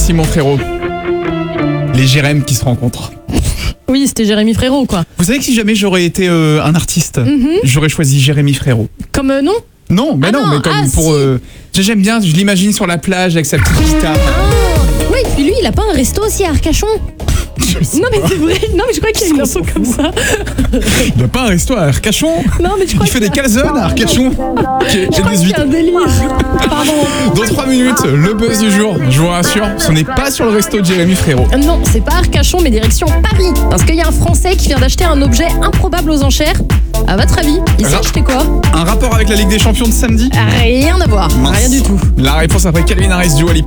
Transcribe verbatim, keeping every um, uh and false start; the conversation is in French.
Merci mon frérot. Les Jérém qui se rencontrent. Oui, c'était Jérémy Frérot, quoi. Vous savez que si jamais j'aurais été euh, un artiste, Mm-hmm. j'aurais choisi Jérémy Frérot. Comme euh, non Non, mais Ah non, non, mais comme ah, pour... si. euh, j'aime bien, je l'imagine sur la plage avec sa petite guitare. Ah, oui, puis lui, il a pas un resto aussi à Arcachon. Je sais Non, mais pas. c'est vrai. Non, mais je crois qu'il y a une On info s'en comme fout. ça. Il n'y a pas un resto à Arcachon. Non, mais je crois Il fait que- des calzones à Arcachon. Ok, Je et crois des qu'il y huîtres. a un délire. Pardon. Dans trois minutes, le buzz du jour. Je vous rassure, ce n'est pas sur le resto de Jérémy Frérot. Non, c'est pas Arcachon, mais direction Paris. Parce qu'il y a un Français qui vient d'acheter un objet improbable aux enchères. À votre avis, il s'est Ra- acheté quoi? Un rapport avec la Ligue des Champions de samedi? Rien à voir. Mince. Rien du tout. La réponse après Calvin Harris du Wally.